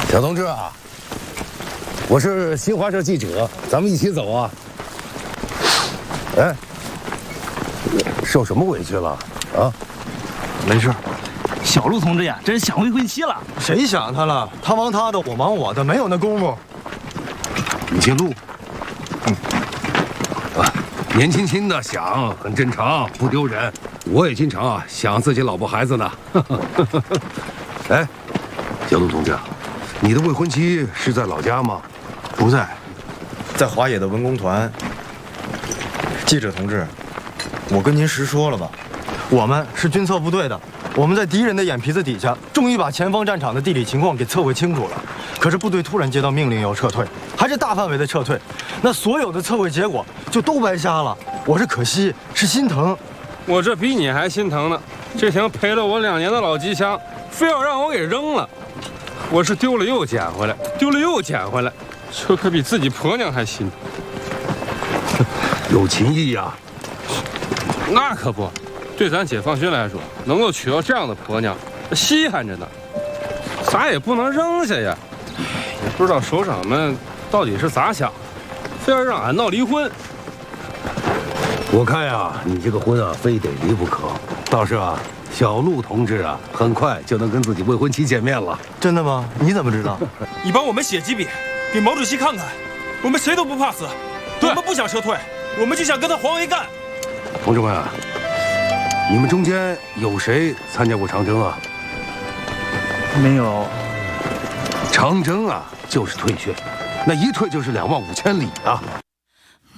小同志啊，我是新华社记者，咱们一起走啊。哎，受什么委屈了啊？ 没事。 小陆同志呀，真是想未婚妻了。 谁想他了？他忙他的，我忙我的，没有那功夫。 你姓陆？年轻轻的想很正常，不丢人。我也经常啊想自己老婆孩子呢。哎，小陆同志，你的未婚妻是在老家吗？ 不在，在华野的文工团。记者同志，我跟您实说了吧，我们是军测部队的，我们在敌人的眼皮子底下，终于把前方战场的地理情况给测绘清楚了。可是部队突然接到命令要撤退，还是大范围的撤退，那所有的测绘结果就都白瞎了。我是可惜，是心疼。 我这比你还心疼呢，这挺陪了我2年的老机枪，非要让我给扔了。我是丢了又捡回来，丢了又捡回来，这可比自己婆娘还心。 有情义呀！ 那可不，对咱解放军来说，能够娶到这样的婆娘，稀罕着呢。咱也不能扔下呀。也不知道首长们到底是咋想的，非要让俺闹离婚。 我看呀，你这个婚啊，非得离不可。倒是啊，小陆同志啊，很快就能跟自己未婚妻见面了。 真的吗？你怎么知道？ 你帮我们写几笔，给毛主席看看。我们谁都不怕死，我们不想撤退，我们就想跟他黄维干。 同志们啊，你们中间有谁参加过长征啊？ 没有。 长征啊，就是退却，那一退就是25000里啊。